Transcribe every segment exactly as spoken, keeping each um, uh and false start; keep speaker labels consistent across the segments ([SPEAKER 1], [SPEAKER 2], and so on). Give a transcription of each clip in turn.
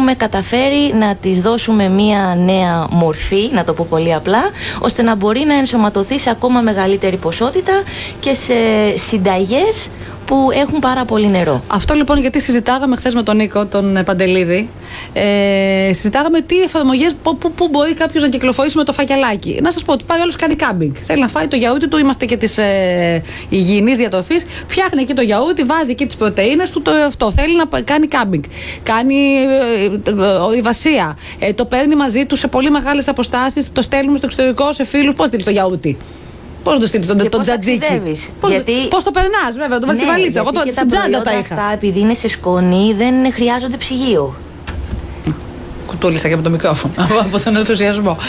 [SPEAKER 1] έχουμε καταφέρει να της δώσουμε μία νέα μορφή, να το πω πολύ απλά, ώστε να μπορεί να ενσωματωθεί σε ακόμα μεγαλύτερη ποσότητα και σε συνταγές που έχουν πάρα πολύ νερό.
[SPEAKER 2] Αυτό λοιπόν γιατί συζητάγαμε χθες με τον Νίκο, τον Παντελίδη, ε, συζητάγαμε τι εφαρμογές, πού μπορεί κάποιος να κυκλοφορήσει με το φακελάκι. Να σας πω ότι πάει όλος κάνει κάμπινγκ. Θέλει να φάει το γιαούρτι του, είμαστε και της ε, υγιεινής διατροφής. Φτιάχνει εκεί το γιαούρτι, βάζει εκεί τις πρωτεΐνες του, το, αυτό. Θέλει να κάνει κάμπινγκ. Κάνει ε, ε, ορειβασία. Ε, το παίρνει μαζί του σε πολύ μεγάλες αποστάσεις, το στέλνουμε στο εξωτερικό σε φίλους. Πώς στείλει το γιαούρτι? Πώς να το στείλεις τον, τον τζατζίκι? Πώς, γιατί... πώς το περνάς, βέβαια, το βάζεις στη βαλίτσα. Εγώ το, στην τσάντα τα είχα.
[SPEAKER 1] Αυτά, επειδή είναι σε σκόνη, δεν χρειάζονται ψυγείο.
[SPEAKER 2] Κουτούλησα και από το μικρόφωνο, από τον ενθουσιασμό.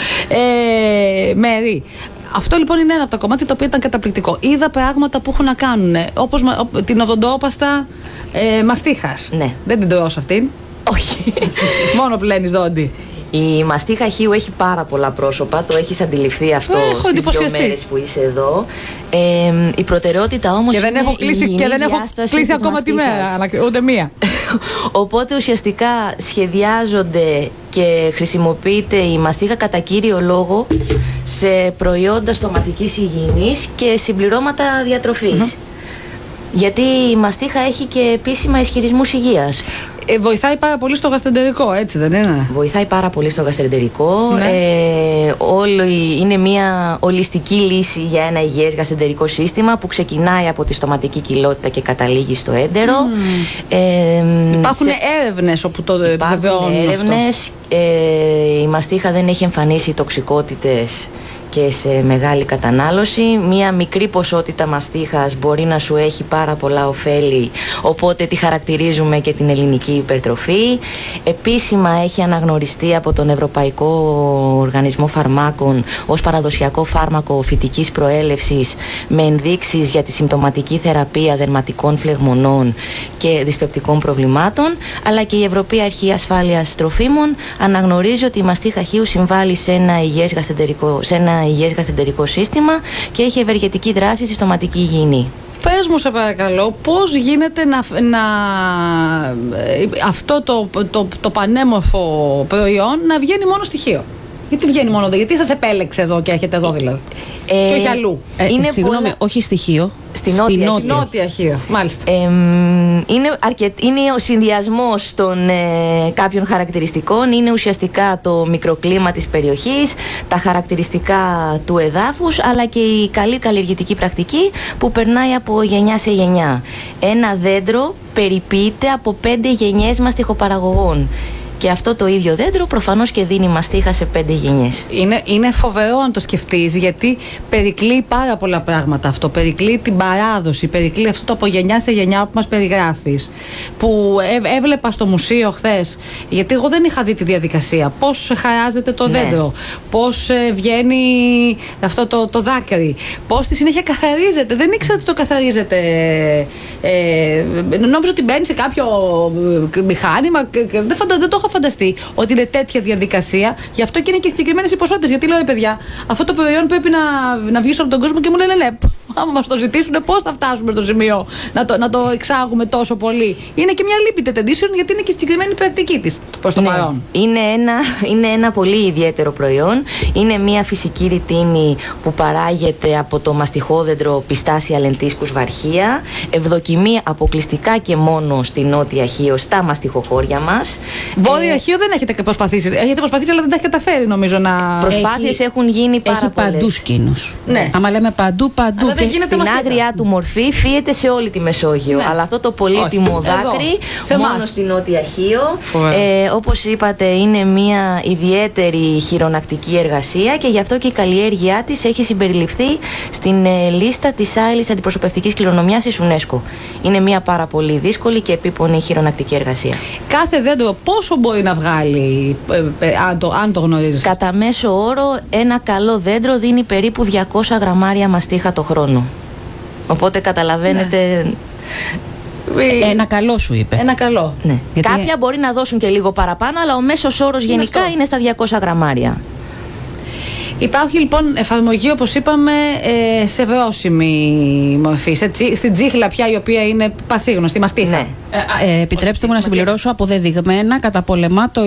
[SPEAKER 2] Ε, Μέρη, αυτό λοιπόν είναι ένα από τα κομμάτια το οποίο ήταν καταπληκτικό. Είδα πράγματα που έχουν να κάνουν, όπως την οδοντόπαστα ε, μαστίχας.
[SPEAKER 1] Ναι.
[SPEAKER 2] Δεν την τρώω σε αυτήν.
[SPEAKER 1] Όχι.
[SPEAKER 2] Μόνο πλένεις δόντι.
[SPEAKER 1] Η μαστίχα χείου έχει πάρα πολλά πρόσωπα, το έχεις αντιληφθεί αυτό στις δύο μέρες που είσαι εδώ. Ε, η προτεραιότητα όμως
[SPEAKER 2] και δεν
[SPEAKER 1] είναι
[SPEAKER 2] έχω κλείσει,
[SPEAKER 1] η
[SPEAKER 2] και δεν έχω κλείσει ακόμα
[SPEAKER 1] μαστίχας.
[SPEAKER 2] τη μέρα, ούτε μία.
[SPEAKER 1] Οπότε ουσιαστικά σχεδιάζονται και χρησιμοποιείται η μαστίχα κατά κύριο λόγο σε προϊόντα στοματικής υγιεινής και συμπληρώματα διατροφής. Mm-hmm. Γιατί η μαστίχα έχει και επίσημα ισχυρισμούς υγείας.
[SPEAKER 2] Ε, βοηθάει πάρα πολύ στο γαστρεντερικό, έτσι δεν είναι?
[SPEAKER 1] Βοηθάει πάρα πολύ στο γαστρεντερικό.
[SPEAKER 2] Ναι.
[SPEAKER 1] Ε, όλο, είναι μια ολιστική λύση για ένα υγιές γαστρεντερικό σύστημα που ξεκινάει από τη στοματική κοιλότητα και καταλήγει στο έντερο.
[SPEAKER 2] Mm.
[SPEAKER 1] Ε,
[SPEAKER 2] υπάρχουν
[SPEAKER 1] σε...
[SPEAKER 2] έρευνες όπου το επιβεβαιώνουν.
[SPEAKER 1] Υπάρχουν έρευνες. Ε, η μαστίχα δεν έχει εμφανίσει τοξικότητες και σε μεγάλη κατανάλωση. Μία μικρή ποσότητα μαστίχας μπορεί να σου έχει πάρα πολλά ωφέλη, οπότε τη χαρακτηρίζουμε και την ελληνική υπερτροφή. Επίσημα έχει αναγνωριστεί από τον Ευρωπαϊκό Οργανισμό Φαρμάκων ως παραδοσιακό φάρμακο φυτικής προέλευσης με ενδείξεις για τη συμπτωματική θεραπεία δερματικών φλεγμονών και δυσπεπτικών προβλημάτων, αλλά και η Ευρωπαϊκή Αρχή Ασφάλειας Τροφίμων αναγνωρίζει ότι η μαστίχα χείου συμβάλλει σε ένα υγιές γαστρεντερικό, σε ένα υγιές γαστρεντερικό σύστημα και έχει ευεργετική δράση στη στοματική υγιεινή.
[SPEAKER 2] Πες μου σε παρακαλώ, πώς γίνεται να, να αυτό το, το, το πανέμορφο προϊόν να βγαίνει μόνο στοιχείο? Γιατί βγαίνει μόνο εδώ, γιατί σας επέλεξε εδώ και έχετε εδώ δηλαδή? Ε, και όχι αλλού.
[SPEAKER 3] Ε, είναι συγγνώμη, πολλά... όχι στοιχείο.
[SPEAKER 1] Στη νότια,
[SPEAKER 2] νότια. νότια χείο, μάλιστα.
[SPEAKER 1] Ε, είναι, αρκετ, είναι ο συνδυασμός των ε, κάποιων χαρακτηριστικών. Είναι ουσιαστικά το μικροκλίμα της περιοχής, τα χαρακτηριστικά του εδάφους, αλλά και η καλή καλλιεργητική πρακτική που περνάει από γενιά σε γενιά. Ένα δέντρο περιποιείται από πέντε γενιές μαστιχοπαραγωγών. Και αυτό το ίδιο δέντρο προφανώς και δίνει μαστίχα σε πέντε γενιές.
[SPEAKER 2] Είναι, είναι φοβερό αν το σκεφτείς, γιατί περικλεί πάρα πολλά πράγματα αυτό. Περικλεί την παράδοση, περικλεί αυτό το από γενιά σε γενιά που μας περιγράφεις. Που έ, έβλεπα στο μουσείο χθες, γιατί εγώ δεν είχα δει τη διαδικασία. Πώς χαράζεται το ναι. δέντρο, πώς ε, βγαίνει αυτό το, το δάκρυ, πώς στη συνέχεια καθαρίζεται. Δεν ήξερα ότι το καθαρίζεται. Ε, νόμιζα ότι μπαίνει σε κάποιο μηχάνημα. Δεν, φαντα, δεν το έχω φανταστεί ότι είναι τέτοια διαδικασία. Γι' αυτό και είναι και συγκεκριμένες οι ποσότητες. Γιατί λέω, ρε παιδιά, αυτό το προϊόν πρέπει να, να βγει από τον κόσμο και μου λένε, ναι, άμα μας το ζητήσουν, πώς θα φτάσουμε στο σημείο να το, να το εξάγουμε τόσο πολύ? Είναι και μια limited edition, γιατί είναι και συγκεκριμένη πρακτική της προς το ναι, παρόν.
[SPEAKER 1] Είναι ένα, είναι ένα πολύ ιδιαίτερο προϊόν. Είναι μια φυσική ρητίνη που παράγεται από το μαστιχόδεντρο Πιστάσια λεντίσκους βαρχία. Ευδοκιμεί αποκλειστικά και μόνο στη Νότια Χίο, στα μαστιχοχώρια μας.
[SPEAKER 2] Βόρεια Χίο δεν έχετε προσπαθήσει. Έχετε προσπαθήσει, αλλά δεν τα έχετε καταφέρει, νομίζω να.
[SPEAKER 1] Προσπάθειες έχουν γίνει πάρα
[SPEAKER 3] έχει
[SPEAKER 1] πολλές.
[SPEAKER 3] Παντού σκήνους.
[SPEAKER 1] Ναι.
[SPEAKER 3] Άμα λέμε παντού, παντού.
[SPEAKER 2] Αλλά δεν
[SPEAKER 1] στην άγριά του μορφή φύεται σε όλη τη Μεσόγειο.
[SPEAKER 2] Ναι.
[SPEAKER 1] Αλλά αυτό το πολύτιμο
[SPEAKER 2] όχι.
[SPEAKER 1] δάκρυ
[SPEAKER 2] Εδώ,
[SPEAKER 1] μόνο στη Νότια Χίο. Ε, όπως είπατε, είναι μια ιδιαίτερη χειρονακτική εργασία και γι' αυτό και η καλλιέργειά της έχει συμπεριληφθεί στην ε, λίστα της άειλης αντιπροσωπευτικής κληρονομιάς της UNESCO. Είναι μια πάρα πολύ δύσκολη και επίπονη χειρονακτική εργασία.
[SPEAKER 2] Κάθε δέντρο πόσο μπορεί να βγάλει, ε, ε, αν, το, αν το γνωρίζεις?
[SPEAKER 1] Κατά μέσο όρο, ένα καλό δέντρο δίνει περίπου διακόσια γραμμάρια μαστίχα το χρόνο. Οπότε καταλαβαίνετε.
[SPEAKER 3] Ναι. Ένα καλό σου είπε.
[SPEAKER 2] Ένα καλό.
[SPEAKER 1] Ναι.
[SPEAKER 3] Γιατί...
[SPEAKER 1] Κάποια μπορεί να δώσουν και λίγο παραπάνω, αλλά ο μέσος όρος
[SPEAKER 2] είναι
[SPEAKER 1] γενικά
[SPEAKER 2] αυτό.
[SPEAKER 1] Είναι στα διακόσια γραμμάρια.
[SPEAKER 2] Υπάρχει λοιπόν εφαρμογή, όπως είπαμε, ε, σε βρώσιμη μορφή. Σε, στην τσίχλα πια, η οποία είναι πασίγνωστη, μαστίχα.
[SPEAKER 1] Ναι.
[SPEAKER 3] Ε, ε, επιτρέψτε μου να συμπληρώσω, αποδεδειγμένα καταπολεμά το